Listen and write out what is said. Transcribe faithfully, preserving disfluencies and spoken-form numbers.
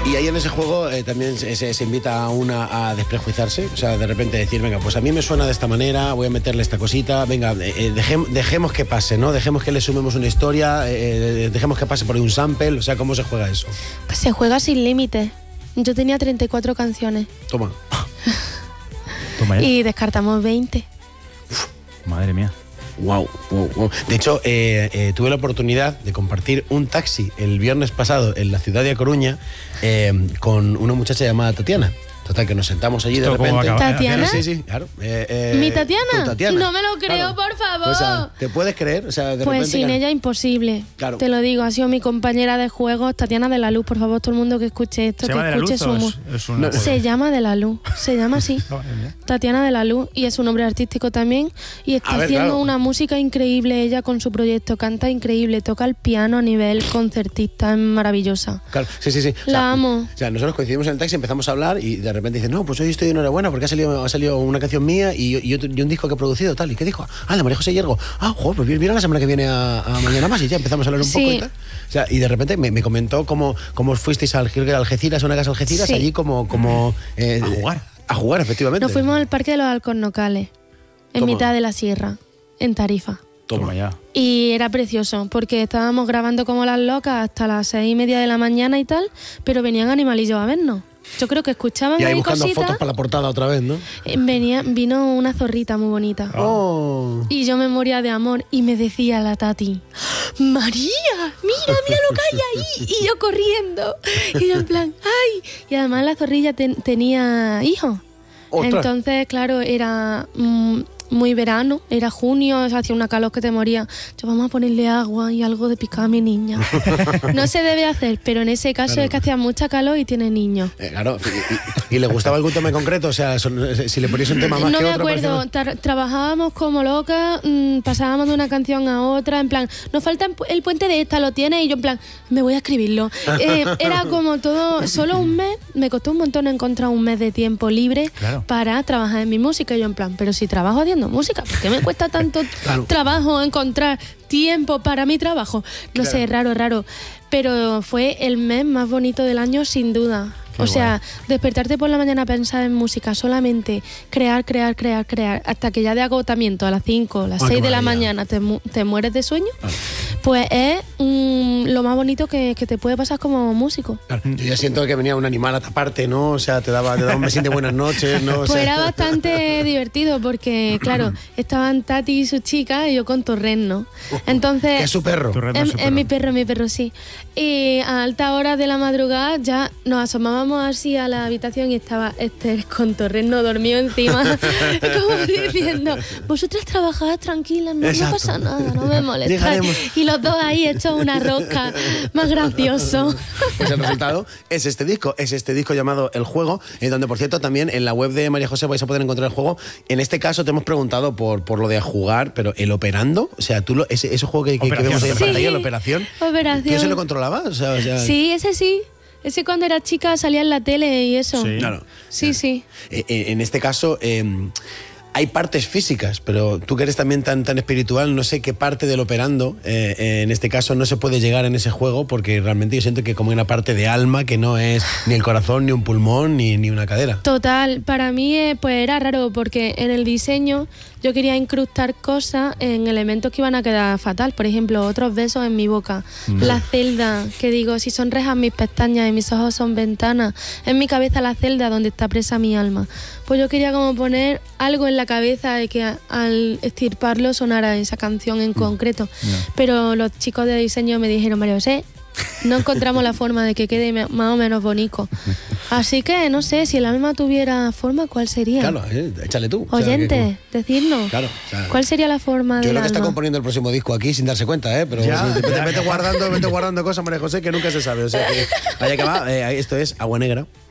Y ahí en ese juego eh, también se, se, se invita a una a desprejuiciarse, o sea, de repente decir, venga, pues a mí me suena de esta manera, voy a meterle esta cosita, venga, eh, dejem, dejemos que pase, ¿no? Dejemos que le sumemos una historia, eh, dejemos que pase por ahí un sample, o sea, ¿cómo se juega eso? Pues se juega sin límites. Yo tenía treinta y cuatro canciones. Toma. Toma ya. Y descartamos veinte. Uf, madre mía. Wow, wow, wow. De hecho, eh, eh, tuve la oportunidad de compartir un taxi el viernes pasado en la ciudad de A Coruña eh, con una muchacha llamada Tatiana. Total, que nos sentamos allí de repente. ¿Tatiana? Sí, sí, claro. Eh, eh, ¿Mi Tatiana? Tatiana? No me lo creo, claro. por favor. O sea, ¿te puedes creer? O sea, de pues repente, sin claro. ella imposible. Claro. Te lo digo, ha sido mi compañera de juegos, Tatiana de la Luz. Por favor, todo el mundo que escuche esto, ¿Se que llama de la escuche Luz su o mu- es, es una No, Se llama de la Luz, se llama así. Tatiana de la Luz, y es un nombre artístico también. Y está A ver, haciendo claro. una música increíble ella con su proyecto. Canta increíble, toca el piano a nivel concertista, es maravillosa. Claro, sí, sí, sí. O La sea, amo. O sea, nosotros coincidimos en el taxi, empezamos a hablar y de repente dice, no, pues hoy estoy de enhorabuena porque ha salido, ha salido una canción mía y, y, otro- y un disco que he producido, tal. ¿Y qué dijo? Ah, de María José Hiergo. Ah, joder, pues viene la semana que viene a, a Mañana Más y ya empezamos a hablar un Sí. poco y tal. O sea, y de repente me, me comentó cómo, cómo fuisteis al Gil- Algeciras, a una casa Algeciras, Sí. allí como... como eh, A jugar. A jugar, efectivamente. Nos fuimos al Parque de los Alcornocales, en Toma. mitad de la sierra, en Tarifa. Toma. Toma ya. Y era precioso, porque estábamos grabando como las locas hasta las seis y media de la mañana y tal, pero venían animalillos a vernos. Yo creo que escuchaban Y ahí ahí buscando cositas. fotos para la portada otra vez, ¿no? Eh, Venía, vino una zorrita muy bonita. Oh. Y yo me moría de amor y me decía la Tati, María, mira, mira lo que hay ahí. Y yo corriendo. Y yo en plan, ay. Y además la zorrilla ten- tenía hijos. ¡Ostras! Entonces, claro, era mm, muy verano, era junio, hacía una calor que te moría. Yo, vamos a ponerle agua y algo de picar a mi niña. No se debe hacer, pero en ese caso Claro. es que hacía mucha calor y tiene niños. Eh, claro, y, y- y le gustaba algún tema en concreto? O sea, son- si le ponías un tema más No que me otro... acuerdo, parecía- tra- trabajábamos como locas, mmm, pasábamos de una canción a otra, en plan, nos falta el pu- el puente de esta, ¿lo tienes? Y yo en plan, me voy a escribirlo. Eh, era como todo, solo un mes, me costó un montón encontrar un mes de tiempo libre Claro. para trabajar en mi música. Y yo en plan, pero si trabajo haciendo música, ¿por qué me cuesta tanto Claro. trabajo encontrar tiempo para mi trabajo? No sé, raro, raro. Pero fue el mes más bonito del año, sin duda. Qué O sea, despertarte por la mañana a pensar en música, solamente crear, crear, crear, crear, hasta que ya de agotamiento a las cinco, las Ah, qué seis de la maravilla. mañana te, mu- te mueres de sueño, pues es mm, lo más bonito que, que te puede pasar como músico. Claro, yo ya siento que venía un animal a taparte, ¿no? O sea, te daba, te daba un besín de buenas noches, ¿no? O Pues sea, era bastante divertido porque, claro, estaban Tati y su chica y yo con Torreno. Entonces, que es su perro. Tu re- no Es, es su es mi perro. perro, mi perro, sí. Y a alta hora de la madrugada ya nos asomábamos así a la habitación y estaba Esther con Torreno dormido encima, como diciendo, vosotras trabajad tranquilas, no, no Exacto. pasa nada, no me molestáis. Llegaremos. Y los dos ahí hechos una rosca, más gracioso. Pues el resultado es este disco, es este disco llamado El Juego, en donde, por cierto, también en la web de María José vais a poder encontrar el juego. En este caso te hemos preguntado por, por lo de jugar, pero el operando, o sea, tú lo, ese, ese juego que, que- que Operación. vemos ahí en Sí. pantalla, la operación, Operación. ¿tú se lo controlabas? O sea, o sea, Sí, ese sí. Ese cuando era chica salía en la tele y eso. Sí. Claro. Sí, sí. Eh, eh, en este caso eh, hay partes físicas, pero tú que eres también tan, tan espiritual, no sé qué parte del operando, eh, eh, en este caso no se puede llegar en ese juego, porque realmente yo siento que como hay una parte de alma que no es ni el corazón, ni un pulmón, ni, ni una cadera. Total, para mí eh, pues era raro porque en el diseño yo quería incrustar cosas en elementos que iban a quedar fatal. Por ejemplo, otros besos en mi boca, la celda, que digo, si son rejas mis pestañas y mis ojos son ventanas, en mi cabeza la celda donde está presa mi alma. Pues yo quería como poner algo en la cabeza de que a- al extirparlo sonara esa canción en concreto. Pero los chicos de diseño me dijeron, María José, no encontramos la forma de que quede me- más o menos bonito. Así que no sé, si el alma tuviera forma, ¿cuál sería? Claro, eh, échale tú. O sea, Oyente, que- decirnos. Claro, o sea, ¿Cuál sería la forma yo del creo que está alma? componiendo el próximo disco aquí sin darse cuenta, ¿eh? Pero Ya, vete, ya, vete ya. guardando, vete guardando cosas, María José, que nunca se sabe. O sea, que, vaya que va, eh, esto es Agua Negra.